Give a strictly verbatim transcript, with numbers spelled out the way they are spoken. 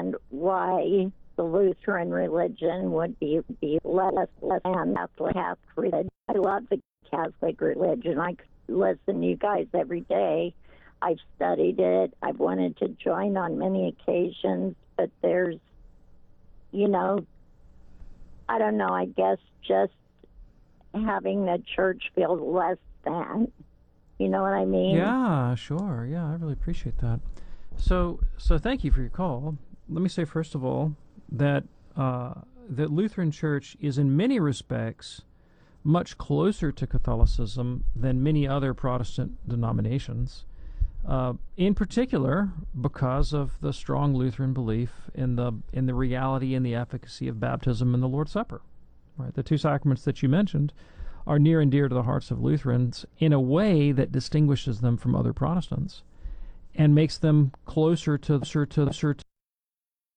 understand why the Lutheran religion would be, be less than Catholic religion. I love the Catholic religion. I listen to you guys every day. I've studied it. I've wanted to join on many occasions, but there's, you know, I don't know, I guess just having the church feel less than. You know what I mean? Yeah, sure. Yeah, I really appreciate that. So, so thank you for your call. Let me say, first of all, that uh, that Lutheran Church is in many respects much closer to Catholicism than many other Protestant denominations, uh, in particular because of the strong Lutheran belief in the in the reality and the efficacy of baptism and the Lord's Supper. Right, the two sacraments that you mentioned are near and dear to the hearts of Lutherans in a way that distinguishes them from other Protestants and makes them closer to, to, to, to